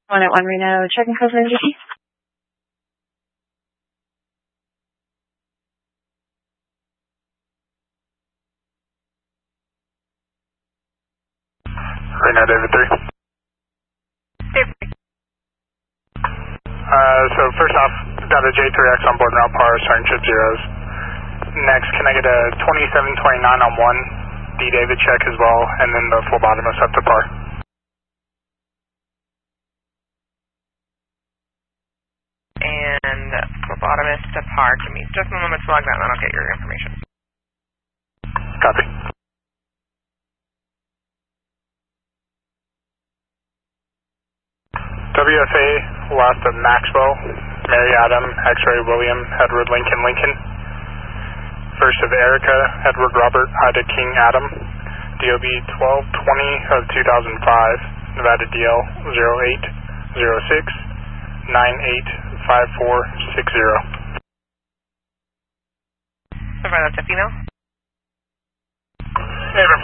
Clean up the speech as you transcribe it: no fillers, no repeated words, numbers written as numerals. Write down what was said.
181 Reno, checking code for NGP. Reno, David 3. So first off, got a J3X on board route par, starting trip zeros. Next, can I get a 2729 on 1, D David check as well, and then the phlebotomist up to par. And phlebotomist to par. Give me just a moment to log that, and then I'll get your information. Copy. WFA, last of Maxwell, Mary Adam, X-Ray William, Edward Lincoln Lincoln. First of Erica, Edward Robert, Ida King Adam, DOB 1220 of 2005, Nevada DL 0806 985460. So far, that's a female? David